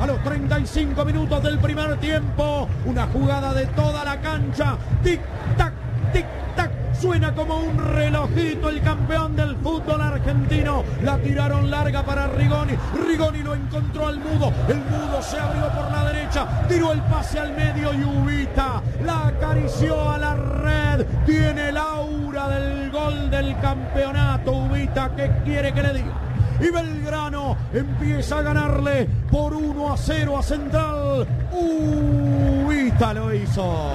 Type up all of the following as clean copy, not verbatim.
a los 35 minutos del primer tiempo. Una jugada de toda la cancha. Tic-tac, tic-tac. Suena como un relojito el campeón del fútbol argentino. La tiraron larga para Rigoni. Rigoni lo encontró al Mudo. El Mudo se abrió por la derecha. Tiró el pase al medio y Ubita la acarició a la red. Tiene el aura del gol del campeonato. Ubita, ¿qué quiere que le diga? Y Belgrano empieza a ganarle por 1-0 a Central. Ubita lo hizo.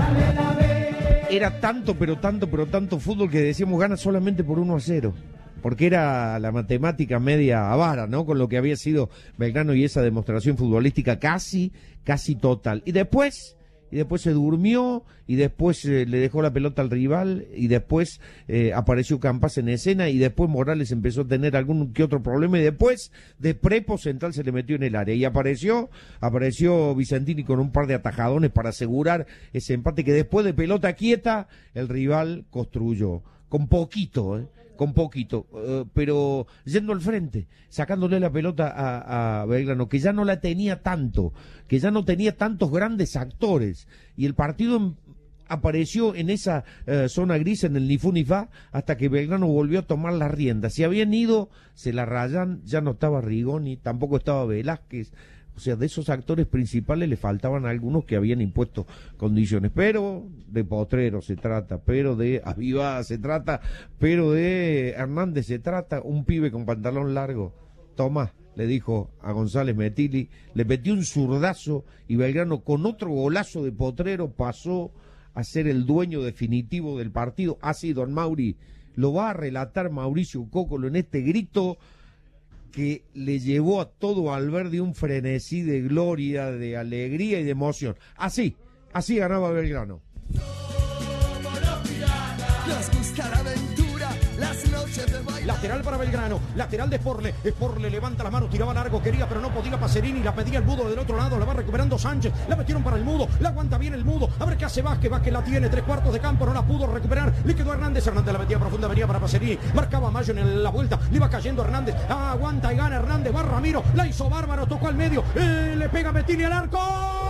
Era tanto fútbol que decíamos gana solamente por 1-0. Porque era la matemática media avara, ¿no? Con lo que había sido Belgrano y esa demostración futbolística casi total. Y después se durmió, y después le dejó la pelota al rival, y después apareció Campas en escena, y después Morales empezó a tener algún que otro problema, y después de prepo Central se le metió en el área, y apareció Vicentini con un par de atajadones para asegurar ese empate que después de pelota quieta el rival construyó, con poquito, pero yendo al frente, sacándole la pelota a Belgrano, que ya no la tenía tanto, que ya no tenía tantos grandes actores, y el partido apareció en esa zona gris, en el ni fu ni fa, hasta que Belgrano volvió a tomar las riendas. Si habían ido, se la rayan, ya no estaba Rigoni, tampoco estaba Velázquez. O sea, de esos actores principales le faltaban algunos que habían impuesto condiciones. Pero de Potrero se trata, pero de Avivada se trata, pero de Hernández se trata. Un pibe con pantalón largo, Tomás, le dijo a González Metilli, le metió un zurdazo y Belgrano con otro golazo de Potrero pasó a ser el dueño definitivo del partido. Así, don Mauri, lo va a relatar Mauricio Cócolo en este grito que le llevó a todo Valverde un frenesí de gloria, de alegría y de emoción. Así ganaba Belgrano. Nos gusta la aventura, las noches de baile. Lateral para Belgrano, lateral de Sporle. Sporle levanta la mano, tiraba largo, quería, pero no podía Pacerini, la pedía el Mudo del otro lado, la va recuperando Sánchez, la metieron para el Mudo, la aguanta bien el Mudo, a ver qué hace Vázquez la tiene, 3/4 de campo, no la pudo recuperar, le quedó Hernández la metía profunda, venía para Pacerini, marcaba Mayo en la vuelta, le iba cayendo Hernández, aguanta y gana Hernández, va Ramiro, la hizo bárbaro, tocó al medio, le pega Mettini al arco.